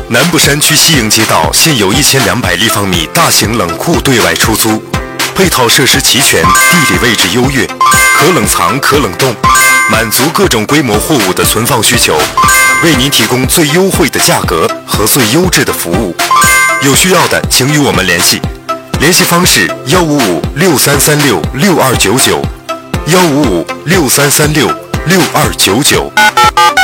南部山区西营街道现有1200立方米大型冷库对外出租，配套设施齐全，地理位置优越，可冷藏可冷冻，满足各种规模货物的存放需求，为您提供最优惠的价格和最优质的服务。有需要的请与我们联系，联系方式155-6336-6299，155-6336-6299。